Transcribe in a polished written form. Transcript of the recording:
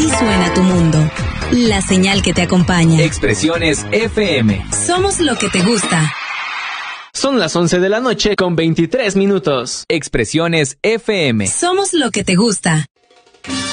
Así suena tu mundo. La señal que te acompaña. Expresiones FM. Somos lo que te gusta. Son las 11 de la noche con 23 minutos. Expresiones FM. Somos lo que te gusta.